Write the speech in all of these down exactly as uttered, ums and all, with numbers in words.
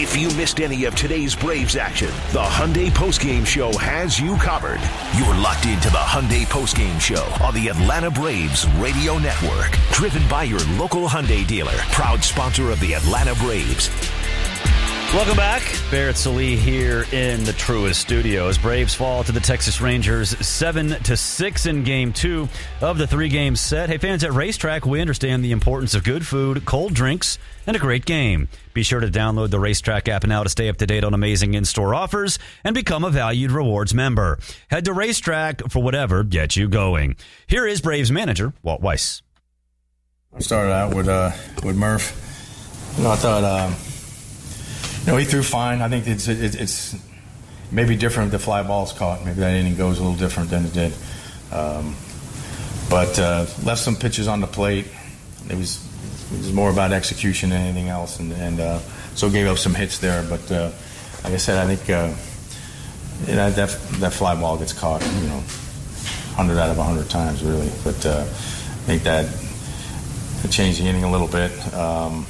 If you missed any of today's Braves action, the Hyundai Postgame Show has you covered. You're locked into the Hyundai Postgame Show on the Atlanta Braves Radio Network. Driven by your local Hyundai dealer. Proud sponsor of the Atlanta Braves. Welcome back. Barrett Sallee here in the Truist Studios. Braves fall to the Texas Rangers seven to six in game two of the three-game set. Hey, fans at Racetrack, we understand the importance of good food, cold drinks, and a great game. Be sure to download the Racetrack app now to stay up to date on amazing in-store offers and become a valued rewards member. Head to Racetrack for whatever gets you going. Here is Braves manager Walt Weiss. I started out with uh, with Murph. You know, I thought... Uh, You know, he threw fine. I think it's it's, it's maybe different if the fly ball's caught. Maybe that inning goes a little different than it did. Um, but uh, left some pitches on the plate. It was it was more about execution than anything else, and, and uh, so gave up some hits there. But uh, like I said, I think uh, you know, that that fly ball gets caught, you know, one hundred out of one hundred times, really. But uh, I think that changed the inning a little bit. Um,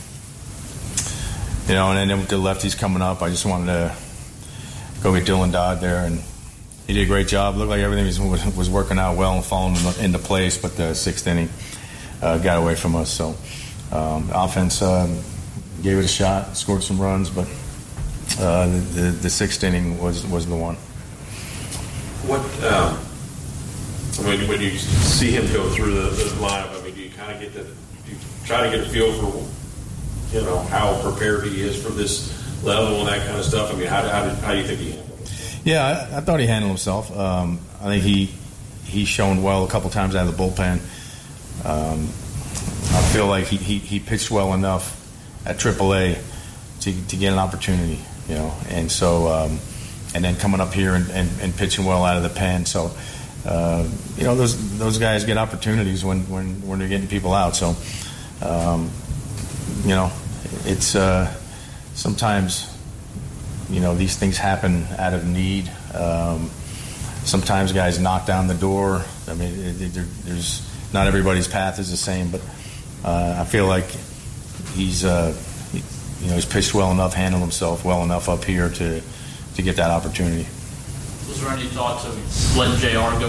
You know, and then with the lefties coming up, I just wanted to go get Dylan Dodd there, and he did a great job. Looked like everything was, was working out well and falling into place, but the sixth inning uh, got away from us. So um, the offense uh, gave it a shot, scored some runs, but uh, the, the, the sixth inning was, was the one. What, um, I mean, when you see him go through the, the lineup, I mean, do you kind of get the, do you try to get a feel for, you know, how prepared he is for this level and that kind of stuff? I mean, how, how, did, how do you think he handled it? Yeah, I, I thought he handled himself. Um, I think he he's shown well a couple times out of the bullpen. Um, I feel like he, he, he pitched well enough at triple A to, to get an opportunity, you know, and so um, and then coming up here and, and, and pitching well out of the pen. So, uh, you know, those those guys get opportunities when, when, when they're getting people out. So, um, you know, it's uh, sometimes, you know, these things happen out of need. Um, sometimes guys knock down the door. I mean, it, it, there's not everybody's path is the same, but uh, I feel like he's, uh, he, you know, he's pitched well enough, handled himself well enough up here to to get that opportunity. Was there any thoughts of letting J R go